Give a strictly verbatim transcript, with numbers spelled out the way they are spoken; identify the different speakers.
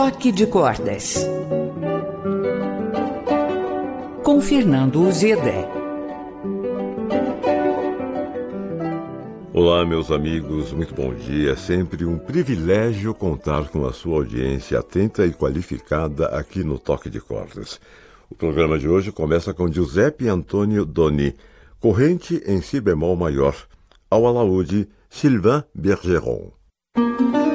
Speaker 1: Toque de Cordas, com Fernando Uzeda.
Speaker 2: Olá, meus amigos, muito bom dia. É sempre um privilégio contar com a sua audiência atenta e qualificada aqui no Toque de Cordas. O programa de hoje começa com Giuseppe Antonio Doni, corrente em si bemol maior, ao alaúde Sylvain Bergeron.